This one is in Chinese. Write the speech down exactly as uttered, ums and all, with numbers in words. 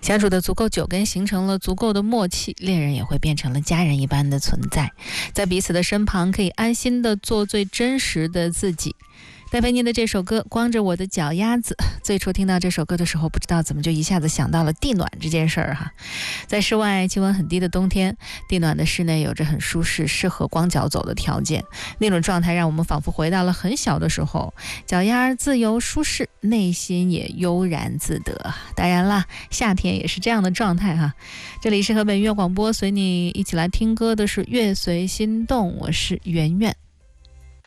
相处的足够久，跟形成了足够的默契，恋人也会变成了家人一般的存在，在彼此的身旁可以安心的做最真实的自己。戴佩妮的这首歌《光着我的脚丫子》，最初听到这首歌的时候，不知道怎么就一下子想到了地暖这件事儿哈。在室外气温很低的冬天，地暖的室内有着很舒适、适合光脚走的条件，那种状态让我们仿佛回到了很小的时候，脚丫自由舒适，内心也悠然自得。当然啦，夏天也是这样的状态哈。这里是河北音乐广播，随你一起来听歌的是乐随心动，我是圆圆。